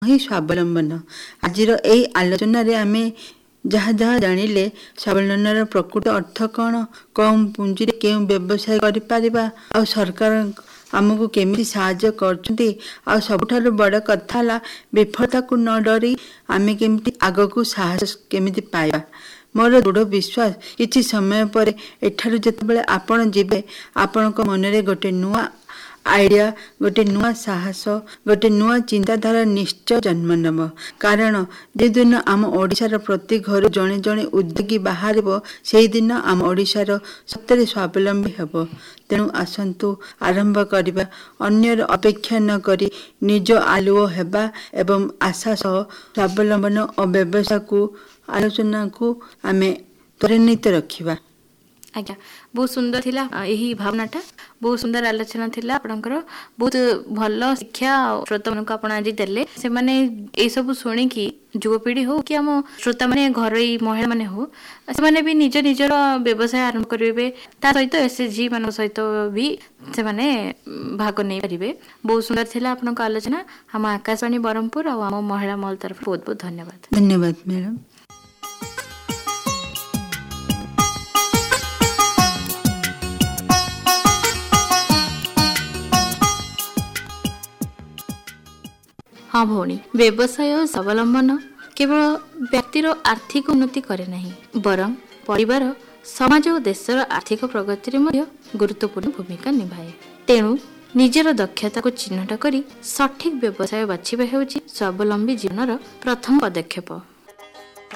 ही स्वावलंबन। आज यही आलोचन आम जहाँ जहाँ जानिले स्वावलंबन प्रकृत अर्थ कौन, कम पुंजी क्यों व्यवसाय कर सरकार आमको केमी साहाय्य करछंती। आ सबुठारु बड़ कथा ला विफलता को न डरी आमे केमती आग को साहस केमिति पाइबा। मोर दृढ़ विश्वास किछि समय पर एठारु जेतेबेले आपण जिबे आपणक मनरे गोटे नुआ आइडिया, गोटे नुआ साहस, गोटे नुआ चिंताधारा निश्चय जन्म नब। कारण जे दिन आम ओडिशार प्रति घर जणे जणे उद्योगी बाहर से दिन आम ओडिशार सत्य स्वावलंबी हेब। तेणु आसंतु आरंभ करबा, अन्यर अपेक्षा न करी निज आलुओ हेबा एवं आशा सह स्वावलंबन और व्यवसाय को आलोचना को आमे त्वरान्वित रखिबा। आज्ञा बहुत सुंदर थिला यही भावनाटा, बहुत सुंदर आलोचना थिला आपनकर। बहुत भल शिक्षा श्रोता मन को आपण आज देले। से माने ए सब सुनी कि युवपीढ़ी हो कि आम श्रोता माने घरोई महिला माने हो से माने भी निज निजर व्यवसाय आरंभ करिवे। ता सहित एसएचजी मान सहित भी से माने भाग नै परिबे। बहुत सुंदर थिला आपनक आलोचना। हम आकाशवाणी बरहमपुर और आम महिला मॉल तरफ बहुत बहुत धन्यवाद। धन्यवाद मैडम। हाँ भौणी, व्यवसाय और स्वावलंबन केवल व्यक्तिर आर्थिक उन्नति करे नहीं, बरं परिवार, समाज और देशर आर्थिक प्रगति में गुरुत्वपूर्ण भूमिका निभाए। तेणु निजर दक्षता को चिन्हट करी सठिक व्यवसाय बाछिबा हेउची स्वावलंबी जीवनर प्रथम पदक्षेप।